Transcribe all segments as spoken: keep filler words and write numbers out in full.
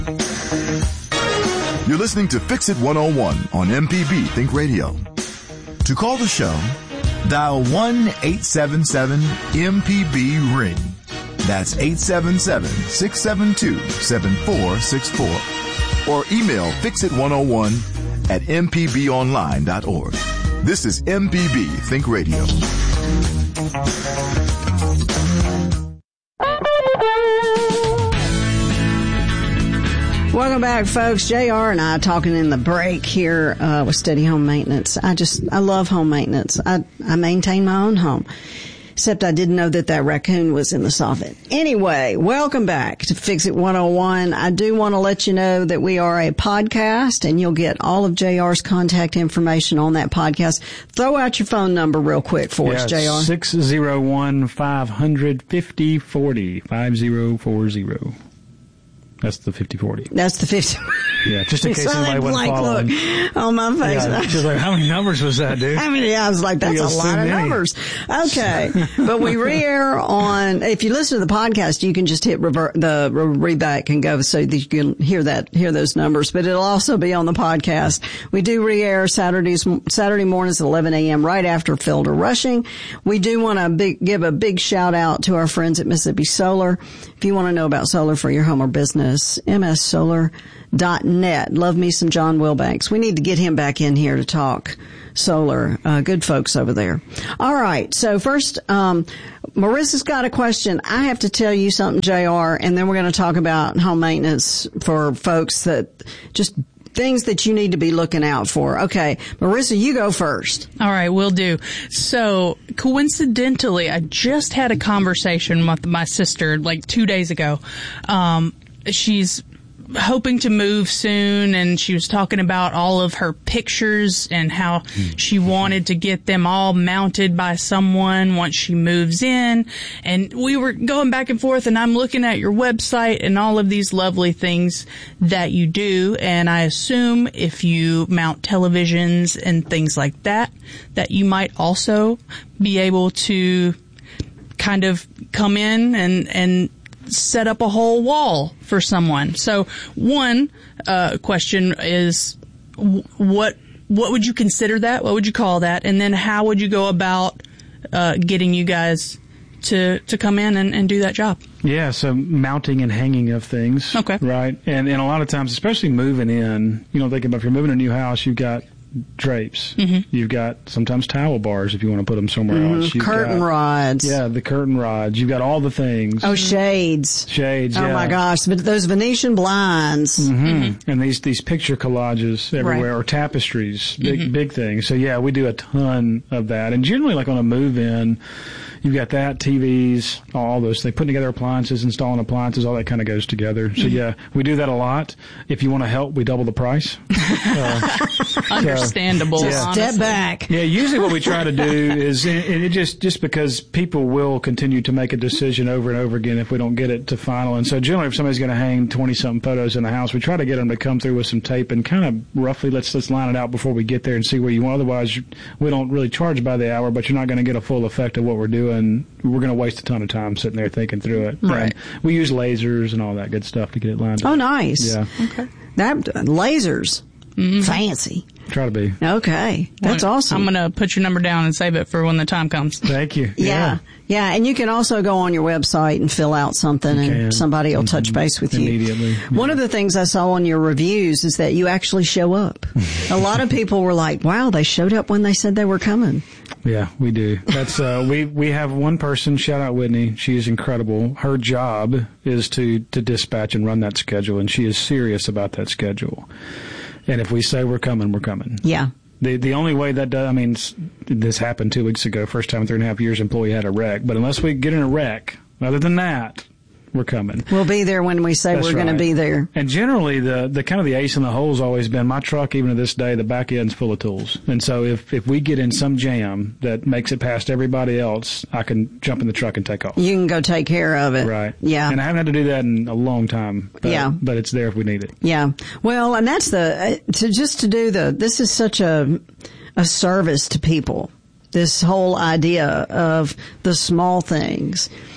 You're listening to Fix It one oh one on M P B Think Radio. To call the show, dial one eight seven seven M P B ring. That's eight seven seven, six seven two, seven four six four. Or email fix it one oh one at m p b online dot org. This is M P B Think Radio. Welcome back, folks. J R and I talking in the break here uh, with Steady Home Maintenance. I just, I love home maintenance. I, I maintain my own home. Except I didn't know that that raccoon was in the soffit. Anyway, welcome back to Fix It one oh one. I do want to let you know that we are a podcast, and you'll get all of J R's contact information on that podcast. Throw out your phone number real quick for yeah, us, J R. six oh one, five hundred, fifty forty, five oh four oh. That's the fifty forty. That's the fifty. Yeah, just in case somebody wasn't following. Look on my face. Yeah, she's like, how many numbers was that, dude? I mean, yeah, I was like, that's a lot of numbers. Okay. But we re-air on, if you listen to the podcast, you can just hit revert, the read back and go so that you can hear that, hear those numbers. But it'll also be on the podcast. We do re-air Saturdays, Saturday mornings at eleven a.m. right after Fielder Rushing. We do want to big, give a big shout out to our friends at Mississippi Solar. If you want to know about solar for your home or business, m s solar dot net. Love me some John Wilbanks. We need to get him back in here to talk solar. Uh, good folks over there. All right. So first, um, Marissa's got a question. I have to tell you something, J R, and then we're going to talk about home maintenance for folks that just things that you need to be looking out for. Okay. Marissa, you go first. All right, will do. So coincidentally, I just had a conversation with my sister like two days ago. Um, she's hoping to move soon, and she was talking about all of her pictures and how she wanted to get them all mounted by someone once she moves in. And we were going back and forth, and I'm looking at your website and all of these lovely things that you do. And I assume if you mount televisions and things like that, that you might also be able to kind of come in and, and set up a whole wall for someone. So one uh, question is, what what would you consider that? What would you call that? And then how would you go about uh, getting you guys to to come in and, and do that job? Yeah, so mounting and hanging of things. Okay. Right? And, and a lot of times, especially moving in, you know, think about if you're moving to a new house, you've got drapes. Mm-hmm. You've got sometimes towel bars if you want to put them somewhere mm-hmm. else. You've curtain got, rods. Yeah, the curtain rods. You've got all the things. Oh, shades. Shades, oh, yeah. Oh, my gosh. But those Venetian blinds. Mm-hmm. Mm-hmm. And these, these picture collages everywhere, right. Or tapestries, big, mm-hmm. big things. So, yeah, we do a ton of that. And generally, like on a move-in, you've got that, T Vs, all those. They put together appliances, installing appliances, all that kind of goes together. So, yeah, we do that a lot. If you want to help, we double the price. Uh, Understandable. So, yeah. Step back. Yeah, usually what we try to do is, and it just, just because people will continue to make a decision over and over again if we don't get it to final. And so generally if somebody's going to hang twenty-something photos in the house, we try to get them to come through with some tape and kind of roughly let's, let's line it out before we get there and see where you want. Otherwise, we don't really charge by the hour, but you're not going to get a full effect of what we're doing. We're going to waste a ton of time sitting there thinking through it. Right. And we use lasers and all that good stuff to get it lined up. Oh, nice. Yeah. Okay. That, lasers. Mm-hmm. Fancy. Try to be. Okay. That's well, awesome. I'm going to put your number down and save it for when the time comes. Thank you. Yeah. Yeah. Yeah. And you can also go on your website and fill out something you and can. somebody will touch base with Immediately. you. Immediately. One yeah. of the things I saw on your reviews is that you actually show up. A lot of people were like, wow, they showed up when they said they were coming. Yeah, we do. That's, uh, we, we have one person, shout out Whitney. She is incredible. Her job is to, to dispatch and run that schedule, and she is serious about that schedule. And if we say we're coming, we're coming. Yeah. The the only way that does, I mean, this happened two weeks ago, first time in three and a half years, employee had a wreck. But unless we get in a wreck, other than that, we're coming. We'll be there when we say That's we're right. going to be there. And generally, the, the kind of the ace in the hole has always been my truck, even to this day, the back end's full of tools. And so if, if we get in some jam that makes it past everybody else, I can jump in the truck and take off. You can go take care of it. Right. Yeah. And I haven't had to do that in a long time. But, yeah. But it's there if we need it. Yeah. Well, and that's the, uh, to just to do the, this is such a, a service to people. This whole idea of the small things.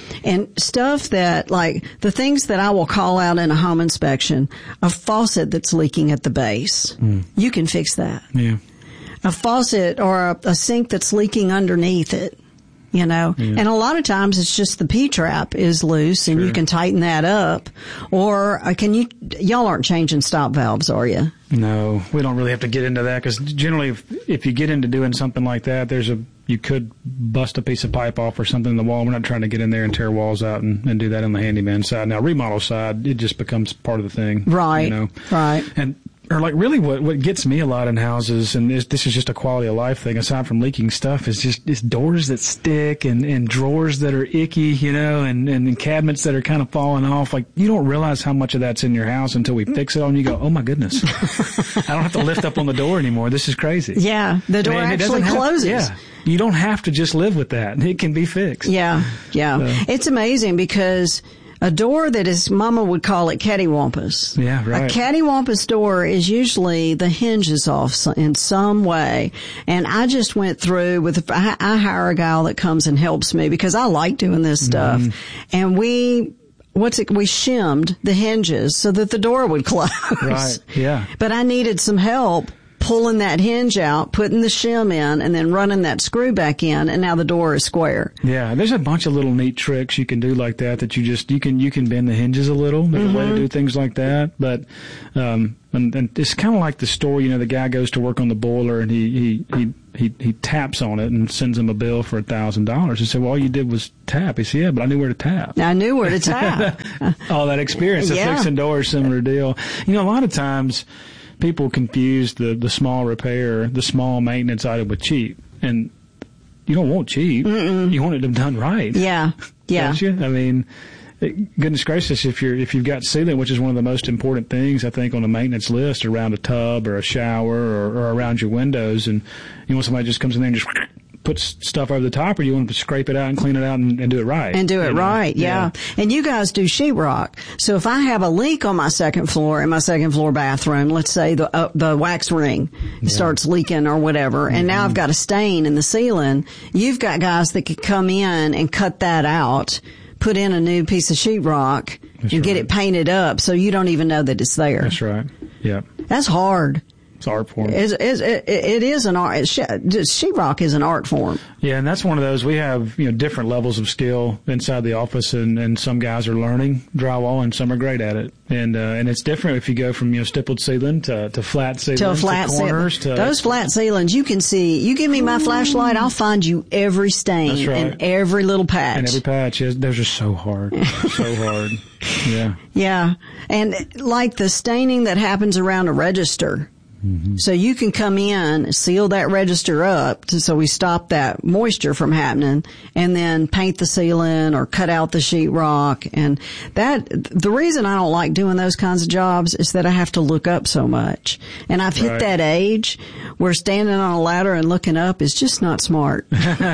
And stuff that, like, the things that I will call out in a home inspection, a faucet that's leaking at the base. Mm. You can fix that. Yeah. A faucet or a, a sink that's leaking underneath it. You know, yeah. And a lot of times it's just the P-trap is loose and sure. you can tighten that up. Or uh, can you, y'all aren't changing stop valves, are you? No, we don't really have to get into that because generally if, if you get into doing something like that, there's a, you could bust a piece of pipe off or something in the wall. We're not trying to get in there and tear walls out and, and do that on the handyman side. Now, remodel side, it just becomes part of the thing. Right. You know? Right. And, Or like really what, what gets me a lot in houses, and this, this is just a quality of life thing aside from leaking stuff, is just it's doors that stick and, and drawers that are icky, you know, and, and cabinets that are kind of falling off. Like you don't realize how much of that's in your house until we fix it on. You go, oh my goodness, I don't have to lift up on the door anymore. This is crazy. Yeah, the door I mean, actually closes. Have, yeah. You don't have to just live with that. It can be fixed. Yeah, yeah. So. It's amazing because a door that is, Mama would call it cattywampus. Yeah, right. A cattywampus door is usually the hinge is off in some way. And I just went through with, I, I hire a gal that comes and helps me because I like doing this stuff. Mm-hmm. And we, what's it, we shimmed the hinges so that the door would close. Right, yeah. But I needed some help pulling that hinge out, putting the shim in, and then running that screw back in, and now the door is square. Yeah, there's a bunch of little neat tricks you can do like that. That you just you can you can bend the hinges a little. There's mm-hmm. a way to do things like that. But um, and, and it's kind of like the story. You know, the guy goes to work on the boiler, and he he he he, he taps on it and sends him a bill for a thousand dollars. He said, "Well, all you did was tap." He said, "Yeah, but I knew where to tap. I knew where to tap." All that experience of yeah. fixing doors, similar deal. You know, a lot of times people confuse the, the small repair, the small maintenance item with cheap. And you don't want cheap. Mm-mm. You want it done right. Yeah. Yeah. Don't you? I mean, goodness gracious, if you're, if you've got sealant, which is one of the most important things, I think, on the maintenance list around a tub or a shower or, or around your windows, and you want somebody just comes in there and just puts stuff over the top, or you want to scrape it out and clean it out and, and do it right. And do it you know? right, yeah. yeah. And you guys do sheetrock. So if I have a leak on my second floor in my second floor bathroom, let's say the uh, the wax ring yeah. starts leaking or whatever, and mm-hmm. now I've got a stain in the ceiling, you've got guys that could come in and cut that out, put in a new piece of sheetrock, and right. get it painted up so you don't even know that it's there. That's right. Yeah. That's hard. It's art form. It's, it's, it, it is an art. Sheetrock is an art form. Yeah, and that's one of those. We have, you know, different levels of skill inside the office, and, and some guys are learning drywall, and some are great at it. And uh, and it's different if you go from, you know, stippled ceiling to, to flat ceiling to, a flat to corners. Ceiling. To, Those flat ceilings, you can see. You give me my flashlight, I'll find you every stain that's right. and every little patch. And every patch. Is, those are so hard. so hard. Yeah. Yeah. And like the staining that happens around a register. Mm-hmm. So you can come in, seal that register up to, so we stop that moisture from happening, and then paint the ceiling or cut out the sheetrock. And that, the reason I don't like doing those kinds of jobs is that I have to look up so much. And I've hit right. that age where standing on a ladder and looking up is just not smart.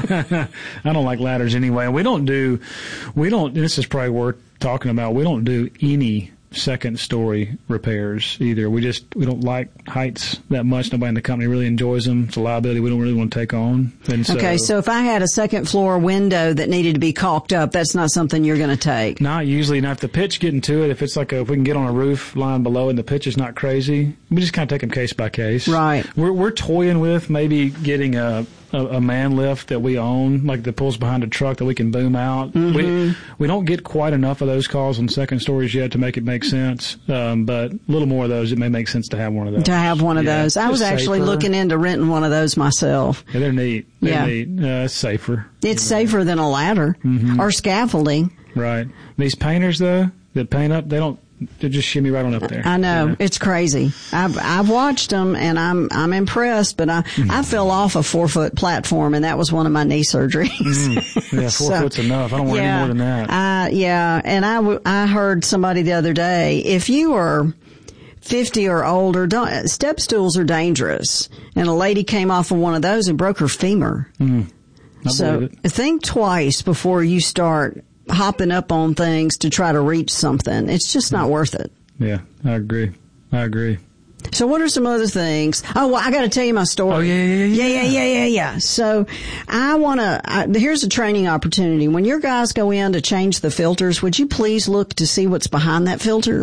I don't like ladders anyway. We don't do, we don't, this is probably worth talking about, we don't do any second story repairs either. We just, we don't like heights that much. Nobody in the company really enjoys them. It's a liability we don't really want to take on. And so, okay, so if I had a second floor window that needed to be caulked up, that's not something you're going to take? Not usually. Now, if the pitch getting to it, if it's like a, if we can get on a roof line below and the pitch is not crazy, we just kind of take them case by case. Right. We're, we're toying with maybe getting a, A, a man lift that we own, like that pulls behind a truck that we can boom out. Mm-hmm. We we don't get quite enough of those calls on second stories yet to make it make sense. Um, but a little more of those, it may make sense to have one of those. To have one of yeah. those. I was Just actually safer. looking into renting one of those myself. Yeah, they're neat. They're yeah. neat. Uh, it's safer. It's safer than a ladder mm-hmm. or scaffolding. Right. These painters, though, that paint up, they don't, they just shimmy right on up there. I know. You know? It's crazy. I've, I've watched them and I'm, I'm impressed, but I, mm. I fell off a four foot platform and that was one of my knee surgeries. Mm. Yeah, four so, foot's enough. I don't want yeah, any more than that. Uh, yeah. And I, w- I heard somebody the other day, if you are fifty or older, don't, step stools are dangerous. And a lady came off of one of those and broke her femur. Mm. I so think twice before you start hopping up on things to try to reach something. It's just not worth it. Yeah, I agree. I agree. So So what are some other things? Oh, well, I got to tell you my story. Oh, yeah, yeah, yeah. Yeah, yeah, yeah, yeah, yeah. So I want to, here's a training opportunity. When your guys go in to change the filters, would you please look to see what's behind that filter?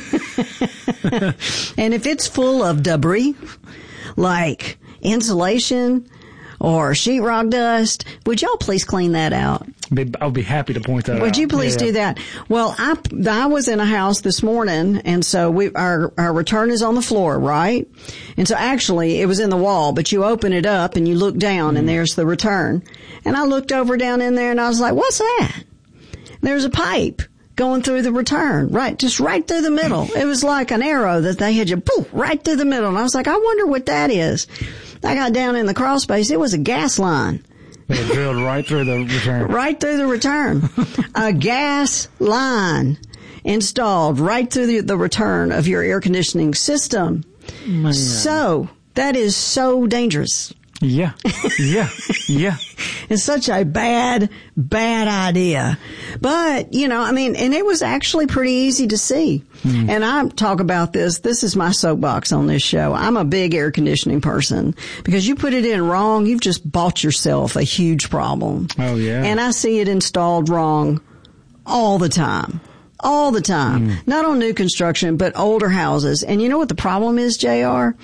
And if it's full of debris, like insulation or sheetrock dust, would y'all please clean that out? I'll be happy to point that out. Would you please yeah. do that? Well, I, I was in a house this morning, and so we, our, our return is on the floor, right? And so actually, it was in the wall, but you open it up and you look down, mm. and there's the return. And I looked over down in there, and I was like, what's that? There's a pipe going through the return, right, just right through the middle. It was like an arrow that they had just poof, right through the middle. And I was like, I wonder what that is. I got down in the crawl space. It was a gas line. They drilled right through the return. Right through the return. A gas line installed right through the, the return of your air conditioning system. Man. So that is so dangerous. Yeah. Yeah. Yeah. It's such a bad, bad idea. But, you know, I mean, and it was actually pretty easy to see. Mm. And I talk about this. This is my soapbox on this show. I'm a big air conditioning person because you put it in wrong, you've just bought yourself a huge problem. Oh, yeah. And I see it installed wrong all the time. All the time. Mm. Not on new construction, but older houses. And you know what the problem is, J R?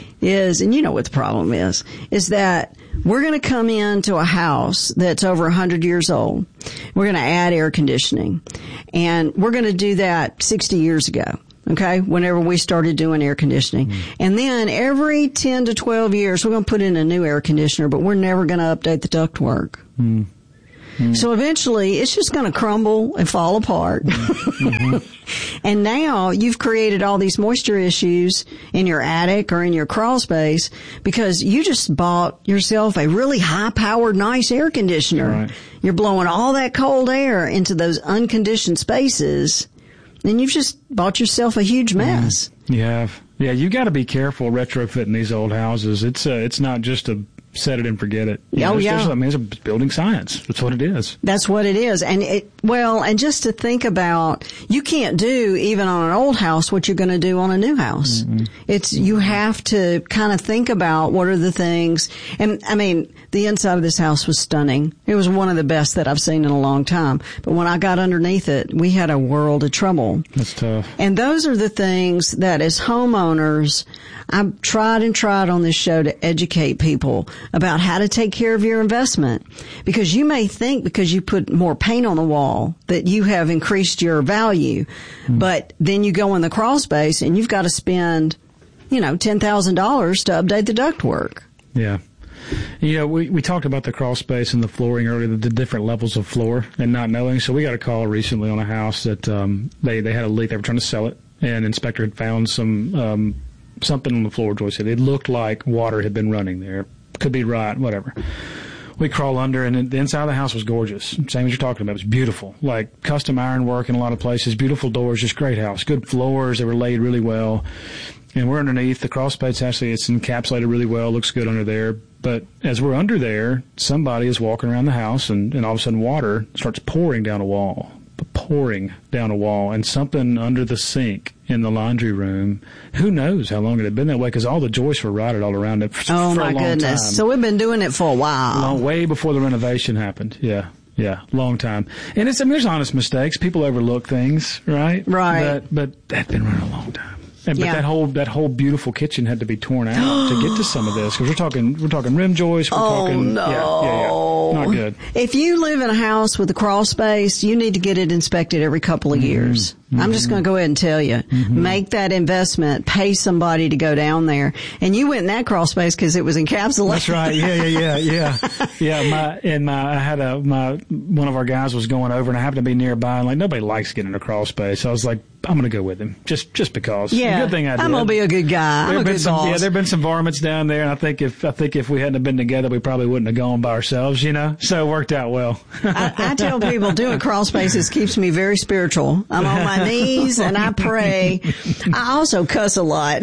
Is, and you know what the problem is, is that we're going to come into a house that's over one hundred years old. We're going to add air conditioning. And we're going to do that sixty years ago, okay, whenever we started doing air conditioning. Mm. And then every ten to twelve years, we're going to put in a new air conditioner, but we're never going to update the ductwork. Mm. Mm. So eventually, it's just going to crumble and fall apart. Mm-hmm. And now you've created all these moisture issues in your attic or in your crawl space because you just bought yourself a really high-powered, nice air conditioner. Right. You're blowing all that cold air into those unconditioned spaces, and you've just bought yourself a huge mess. Mm. You have. Yeah, you got to be careful retrofitting these old houses. It's uh, it's not just a set it and forget it. You oh, know, yeah. I mean, it's a building science. That's what it is. That's what it is. And it, well, and just to think about, you can't do even on an old house what you're going to do on a new house. Mm-hmm. It's, you have to kind of think about what are the things. And I mean, the inside of this house was stunning. It was one of the best that I've seen in a long time. But when I got underneath it, we had a world of trouble. That's tough. And those are the things that as homeowners, I've tried and tried on this show to educate people about how to take care of your investment. Because you may think because you put more paint on the wall that you have increased your value. Mm. But then you go in the crawl space and you've got to spend, you know, ten thousand dollars to update the ductwork. Yeah. You know, we, we talked about the crawl space and the flooring earlier, the, the different levels of floor and not knowing. So we got a call recently on a house that um, they, they had a leak. They were trying to sell it. And an inspector had found some um, something on the floor. Joyce said it looked like water had been running there. Could be right, whatever. We crawl under, and the inside of the house was gorgeous. Same as you're talking about. It was beautiful. Like custom ironwork in a lot of places. Beautiful doors. Just great house. Good floors. They were laid really well. And we're underneath. The crawl space, actually, it's encapsulated really well. Looks good under there. But as we're under there, somebody is walking around the house, and, and all of a sudden water starts pouring down a wall. pouring down a wall, and something under the sink in the laundry room. Who knows how long it had been that way, because all the joists were rotted all around it for, oh, for a long my goodness. time. So we've been doing it for a while. Long, way before the renovation happened. Yeah. Yeah, long time. And it's, I mean, there's honest mistakes. People overlook things, right? Right. But, but that's been running a long time. And, but yeah. that whole that whole beautiful kitchen had to be torn out to get to some of this, because we're talking we're talking rim joists. We're oh talking, no, yeah, yeah, yeah, not good. If you live in a house with a crawl space, you need to get it inspected every couple of mm-hmm. years. Mm-hmm. I'm just going to go ahead and tell you, mm-hmm. make that investment, pay somebody to go down there. And you went in that crawl space because it was encapsulated. That's right. Yeah, yeah, yeah, yeah. Yeah, my and my I had a my one of our guys was going over, and I happened to be nearby, and like nobody likes getting in a crawl space. So I was like, I'm going to go with him just just because. Yeah, good thing I did. I'm going to be a good guy. I'm there a good some, boss. Yeah, there've been some varmints down there, and I think if I think if we hadn't have been together, we probably wouldn't have gone by ourselves. You know, so it worked out well. I, I tell people doing crawl spaces keeps me very spiritual. I'm on my knees and I pray. I also cuss a lot.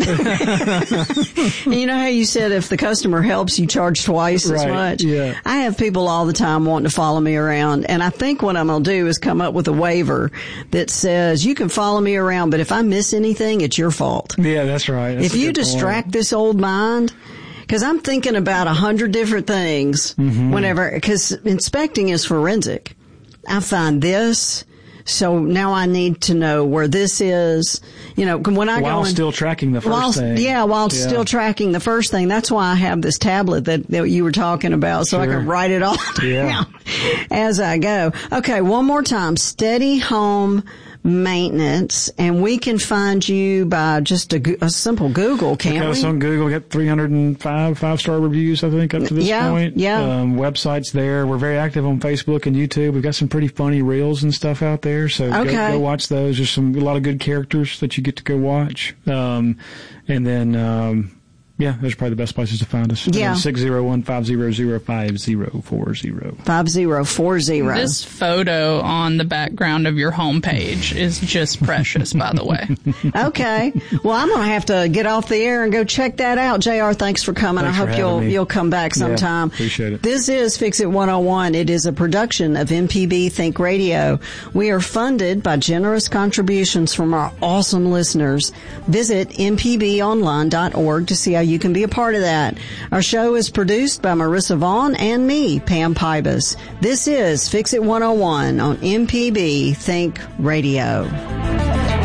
And you know how you said if the customer helps, you charge twice right, as much? Yeah. I have people all the time wanting to follow me around, and I think what I'm going to do is come up with a waiver that says you can follow me me around, but if I miss anything, it's your fault. Yeah, that's right. That's if you distract point. this old mind, because I'm thinking about a hundred different things mm-hmm. whenever, because inspecting is forensic. I find this, so now I need to know where this is. You know, when I while go while in, still tracking the first while, thing. Yeah, while yeah. still tracking the first thing. That's why I have this tablet that, that you were talking about, so sure. I can write it all down yeah. as I go. Okay, one more time. Steady Home Maintenance, and we can find you by just a, a simple Google, can't Look we? us on Google. We got three hundred five five-star reviews, I think, up to this yeah, point. Yeah, um, website's there. We're very active on Facebook and YouTube. We've got some pretty funny reels and stuff out there, so okay. go, go watch those. There's some a lot of good characters that you get to go watch. Um, and then, um, yeah, those are probably the best places to find us. Yeah. six oh one, five hundred, five oh four oh. five oh four oh. This photo on the background of your homepage is just precious, by the way. Okay. Well, I'm going to have to get off the air and go check that out. J R, thanks for coming. Thanks I hope you'll me. you'll come back sometime. Yeah, appreciate it. This is Fix It one oh one. It is a production of M P B Think Radio. We are funded by generous contributions from our awesome listeners. Visit m p b online dot org to see how you can be a part of that. Our show is produced by Marissa Vaughn and me, Pam Pybus. This is Fix It one oh one on M P B Think Radio.